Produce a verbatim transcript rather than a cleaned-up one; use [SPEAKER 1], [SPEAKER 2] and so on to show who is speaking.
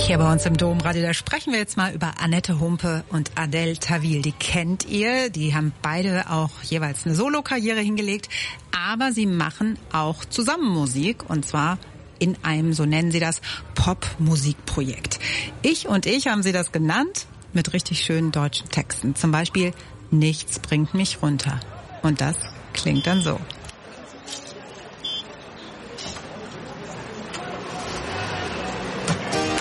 [SPEAKER 1] Hier bei uns im Domradio, da sprechen wir jetzt mal über Annette Humpe und Adel Tawil. Die kennt ihr, die haben beide auch jeweils eine Solokarriere hingelegt, aber sie machen auch zusammen Musik und zwar in einem, so nennen sie das, Pop-Musikprojekt. Ich und ich haben sie das genannt, mit richtig schönen deutschen Texten. Zum Beispiel Nichts bringt mich runter. Und das klingt dann so.